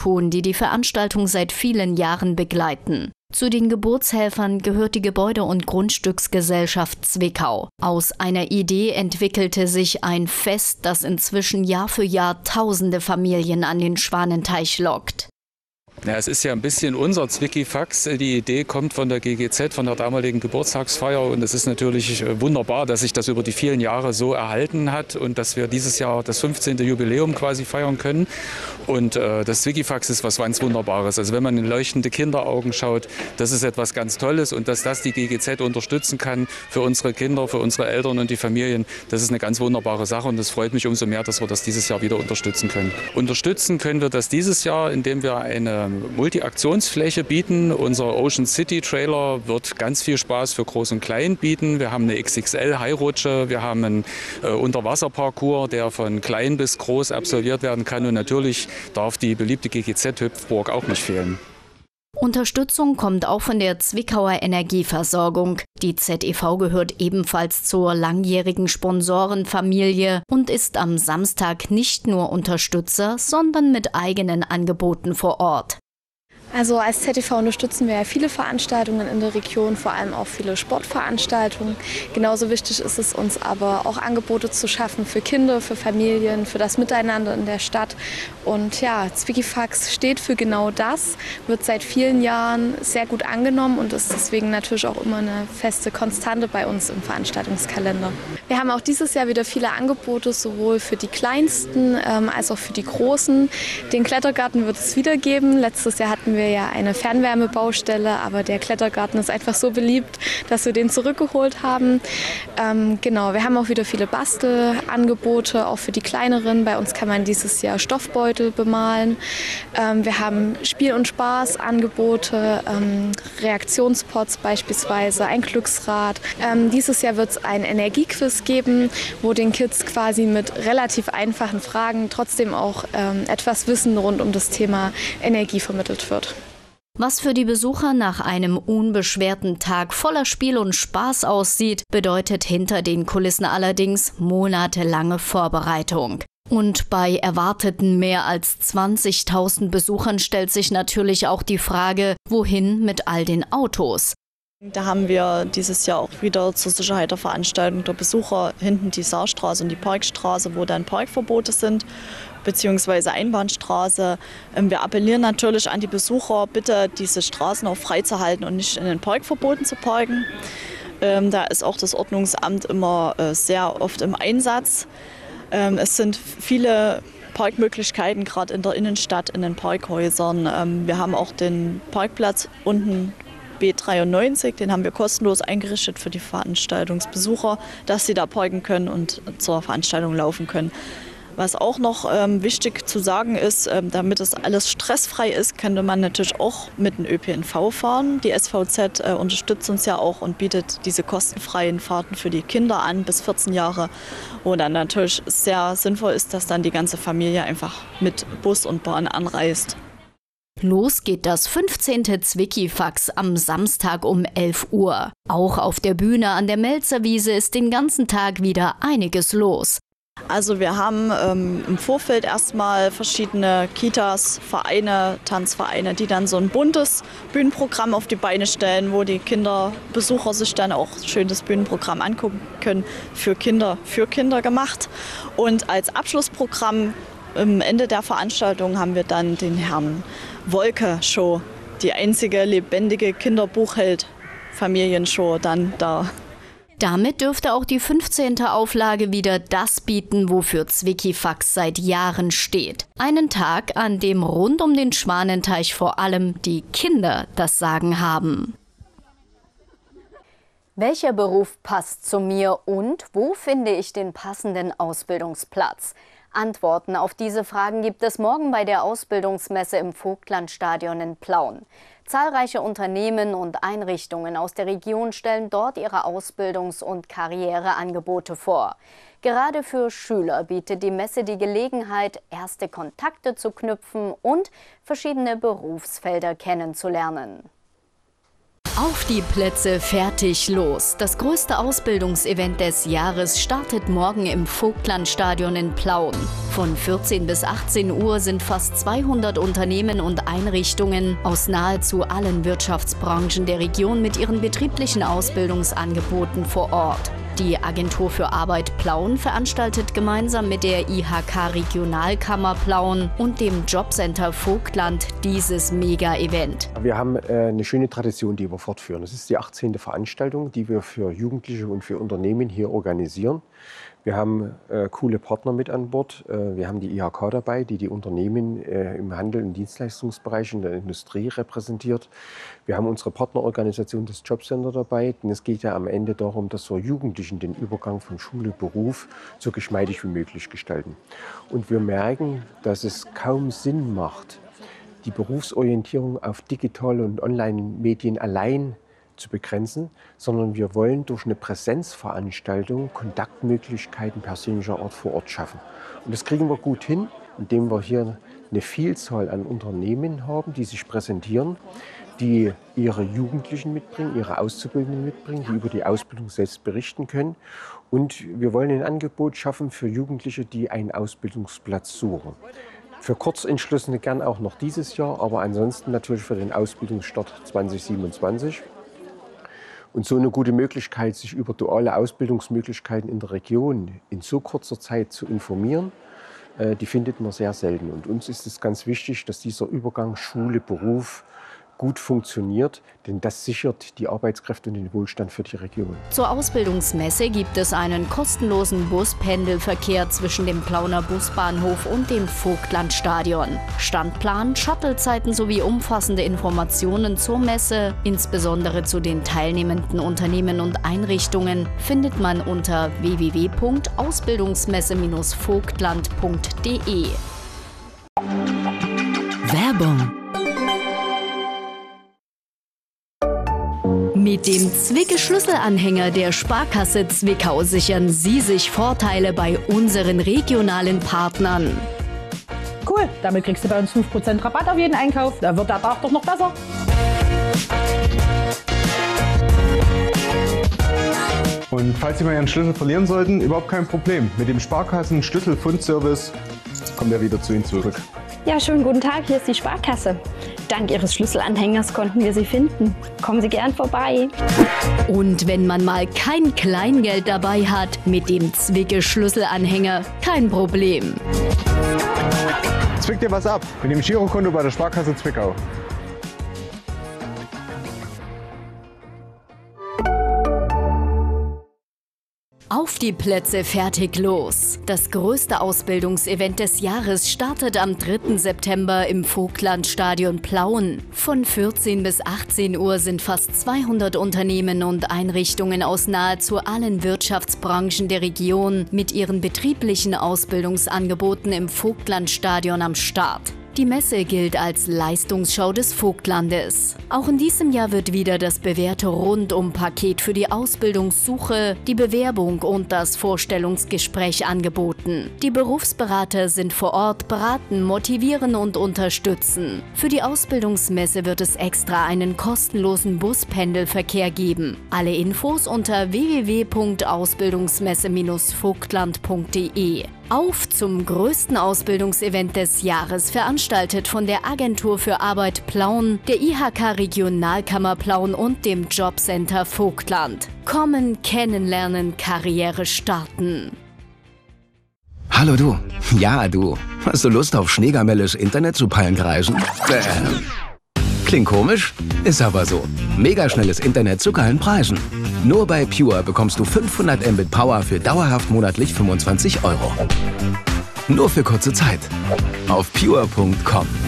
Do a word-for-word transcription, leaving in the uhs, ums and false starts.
tun, die die Veranstaltung seit vielen Jahren begleiten. Zu den Geburtshelfern gehört die Gebäude- und Grundstücksgesellschaft Zwickau. Aus einer Idee entwickelte sich ein Fest, das inzwischen Jahr für Jahr tausende Familien an den Schwanenteich lockt. Ja, es ist ja ein bisschen unser Zwickifax. Die Idee kommt von der G G Z, von der damaligen Geburtstagsfeier. Und es ist natürlich wunderbar, dass sich das über die vielen Jahre so erhalten hat und dass wir dieses Jahr das fünfzehnte Jubiläum quasi feiern können. Und äh, das Zwickifax ist was ganz Wunderbares. Also wenn man in leuchtende Kinderaugen schaut, das ist etwas ganz Tolles. Und dass das die G G Z unterstützen kann für unsere Kinder, für unsere Eltern und die Familien, das ist eine ganz wunderbare Sache. Und es freut mich umso mehr, dass wir das dieses Jahr wieder unterstützen können. Unterstützen können wir das dieses Jahr, indem wir eine Multi-Aktionsfläche bieten. Unser Ocean City Trailer wird ganz viel Spaß für Groß und Klein bieten. Wir haben eine X X L-Hairutsche, wir haben einen äh, Unterwasserparcours, der von klein bis groß absolviert werden kann. Und natürlich darf die beliebte G G Z-Hüpfburg auch nicht fehlen. Unterstützung kommt auch von der Zwickauer Energieversorgung. Die Z E V gehört ebenfalls zur langjährigen Sponsorenfamilie und ist am Samstag nicht nur Unterstützer, sondern mit eigenen Angeboten vor Ort. Also als Z E V unterstützen wir ja viele Veranstaltungen in der Region, vor allem auch viele Sportveranstaltungen. Genauso wichtig ist es uns aber auch Angebote zu schaffen für Kinder, für Familien, für das Miteinander in der Stadt. Und ja, Zwickifax steht für genau das, wird seit vielen Jahren sehr gut angenommen und ist deswegen natürlich auch immer eine feste Konstante bei uns im Veranstaltungskalender. Wir haben auch dieses Jahr wieder viele Angebote, sowohl für die Kleinsten ähm, als auch für die Großen. Den Klettergarten wird es wieder geben. Letztes Jahr hatten wir ja eine Fernwärmebaustelle, aber der Klettergarten ist einfach so beliebt, dass wir den zurückgeholt haben. Ähm, genau, wir haben auch wieder viele Bastelangebote, auch für die Kleineren. Bei uns kann man dieses Jahr Stoffbeutel bemalen. Ähm, wir haben Spiel- und Spaßangebote, ähm, Reaktionspots beispielsweise, ein Glücksrad. Ähm, dieses Jahr wird es ein Energiequiz geben, wo den Kids quasi mit relativ einfachen Fragen trotzdem auch ähm, etwas Wissen rund um das Thema Energie vermittelt wird. Was für die Besucher nach einem unbeschwerten Tag voller Spiel und Spaß aussieht, bedeutet hinter den Kulissen allerdings monatelange Vorbereitung. Und bei erwarteten mehr als zwanzigtausend Besuchern stellt sich natürlich auch die Frage, wohin mit all den Autos? Da haben wir dieses Jahr auch wieder zur Sicherheit der Veranstaltung der Besucher hinten die Saarstraße und die Parkstraße, wo dann Parkverbote sind, beziehungsweise Einbahnstraße. Wir appellieren natürlich an die Besucher, bitte diese Straßen auch freizuhalten und nicht in den Parkverboten zu parken. Da ist auch das Ordnungsamt immer sehr oft im Einsatz. Es sind viele Parkmöglichkeiten, gerade in der Innenstadt, in den Parkhäusern. Wir haben auch den Parkplatz unten B dreiundneunzig, den haben wir kostenlos eingerichtet für die Veranstaltungsbesucher, dass sie da parken können und zur Veranstaltung laufen können. Was auch noch ähm, wichtig zu sagen ist, ähm, damit es alles stressfrei ist, könnte man natürlich auch mit dem Ö P N V fahren. Die S V Z äh, unterstützt uns ja auch und bietet diese kostenfreien Fahrten für die Kinder an bis vierzehn Jahre, wo dann natürlich sehr sinnvoll ist, dass dann die ganze Familie einfach mit Bus und Bahn anreist. Los geht das fünfzehnte Zwickifax am Samstag um elf Uhr. Auch auf der Bühne an der Melzerwiese ist den ganzen Tag wieder einiges los. Also wir haben ähm, im Vorfeld erstmal verschiedene Kitas, Vereine, Tanzvereine, die dann so ein buntes Bühnenprogramm auf die Beine stellen, wo die Kinderbesucher sich dann auch schön das Bühnenprogramm angucken können, für Kinder, für Kinder gemacht. Und als Abschlussprogramm am Ende der Veranstaltung haben wir dann den Herrn Wolke-Show, die einzige lebendige Kinderbuchheld-Familienshow dann da. Damit dürfte auch die fünfzehnte Auflage wieder das bieten, wofür Zwickifax seit Jahren steht. Einen Tag, an dem rund um den Schwanenteich vor allem die Kinder das Sagen haben. Welcher Beruf passt zu mir und wo finde ich den passenden Ausbildungsplatz? Antworten auf diese Fragen gibt es morgen bei der Ausbildungsmesse im Vogtlandstadion in Plauen. Zahlreiche Unternehmen und Einrichtungen aus der Region stellen dort ihre Ausbildungs- und Karriereangebote vor. Gerade für Schüler bietet die Messe die Gelegenheit, erste Kontakte zu knüpfen und verschiedene Berufsfelder kennenzulernen. Auf die Plätze, fertig, los. Das größte Ausbildungsevent des Jahres startet morgen im Vogtlandstadion in Plauen. Von vierzehn bis achtzehn Uhr sind fast zweihundert Unternehmen und Einrichtungen aus nahezu allen Wirtschaftsbranchen der Region mit ihren betrieblichen Ausbildungsangeboten vor Ort. Die Agentur für Arbeit Plauen veranstaltet gemeinsam mit der I H K Regionalkammer Plauen und dem Jobcenter Vogtland dieses Mega-Event. Wir haben äh, eine schöne Tradition, die wir fortführen. Das ist die achtzehnte Veranstaltung, die wir für Jugendliche und für Unternehmen hier organisieren. Wir haben äh, coole Partner mit an Bord. Äh, wir haben die I H K dabei, die die Unternehmen äh, im Handel- und Dienstleistungsbereich in der Industrie repräsentiert. Wir haben unsere Partnerorganisation, das Jobcenter, dabei. Denn es geht ja am Ende darum, dass wir Jugendlichen den Übergang von Schule, Beruf so geschmeidig wie möglich gestalten. Und wir merken, dass es kaum Sinn macht, die Berufsorientierung auf digitale und Online-Medien allein zu begrenzen, sondern wir wollen durch eine Präsenzveranstaltung Kontaktmöglichkeiten persönlicher Art vor Ort schaffen. Und das kriegen wir gut hin, indem wir hier eine Vielzahl an Unternehmen haben, die sich präsentieren, die ihre Jugendlichen mitbringen, ihre Auszubildenden mitbringen, die über die Ausbildung selbst berichten können. Und wir wollen ein Angebot schaffen für Jugendliche, die einen Ausbildungsplatz suchen. Für Kurzentschlossene gern auch noch dieses Jahr, aber ansonsten natürlich für den Ausbildungsstart zwanzig siebenundzwanzig. Und so eine gute Möglichkeit, sich über duale Ausbildungsmöglichkeiten in der Region in so kurzer Zeit zu informieren, äh, die findet man sehr selten. Und uns ist es ganz wichtig, dass dieser Übergang Schule, Beruf gut funktioniert, denn das sichert die Arbeitskräfte und den Wohlstand für die Region. Zur Ausbildungsmesse gibt es einen kostenlosen Buspendelverkehr zwischen dem Plauner Busbahnhof und dem Vogtlandstadion. Standplan, Shuttlezeiten sowie umfassende Informationen zur Messe, insbesondere zu den teilnehmenden Unternehmen und Einrichtungen, findet man unter w w w punkt ausbildungsmesse Bindestrich vogtland punkt de. Werbung. Mit dem Zwicke-Schlüsselanhänger der Sparkasse Zwickau sichern Sie sich Vorteile bei unseren regionalen Partnern. Cool, damit kriegst du bei uns fünf Prozent Rabatt auf jeden Einkauf. Da wird der Tag doch noch besser. Und falls Sie mal Ihren Schlüssel verlieren sollten, überhaupt kein Problem. Mit dem Sparkassen-Schlüsselfundservice kommt er wieder zu Ihnen zurück. Ja, schönen guten Tag, hier ist die Sparkasse. Dank Ihres Schlüsselanhängers konnten wir Sie finden. Kommen Sie gern vorbei. Und wenn man mal kein Kleingeld dabei hat, mit dem Zwicke-Schlüsselanhänger kein Problem. Zwick dir was ab mit dem Girokonto bei der Sparkasse Zwickau. Auf die Plätze, fertig, los! Das größte Ausbildungsevent des Jahres startet am dritten September im Vogtlandstadion Plauen. Von vierzehn bis achtzehn Uhr sind fast zweihundert Unternehmen und Einrichtungen aus nahezu allen Wirtschaftsbranchen der Region mit ihren betrieblichen Ausbildungsangeboten im Vogtlandstadion am Start. Die Messe gilt als Leistungsschau des Vogtlandes. Auch in diesem Jahr wird wieder das bewährte Rundum-Paket für die Ausbildungssuche, die Bewerbung und das Vorstellungsgespräch angeboten. Die Berufsberater sind vor Ort, beraten, motivieren und unterstützen. Für die Ausbildungsmesse wird es extra einen kostenlosen Buspendelverkehr geben. Alle Infos unter w w w punkt ausbildungsmesse Bindestrich vogtland punkt de. Auf zum größten Ausbildungsevent des Jahres, veranstaltet von der Agentur für Arbeit Plauen, der I H K Regionalkammer Plauen und dem Jobcenter Vogtland. Kommen, kennenlernen, Karriere starten. Hallo du. Ja, du. Hast du Lust auf schneegamelles Internet zu Pallenkreisen? Bäh. Klingt komisch? Ist aber so. Mega schnelles Internet zu geilen Preisen. Nur bei Pure bekommst du fünfhundert Mbit Power für dauerhaft monatlich fünfundzwanzig Euro. Nur für kurze Zeit. Auf pure punkt com.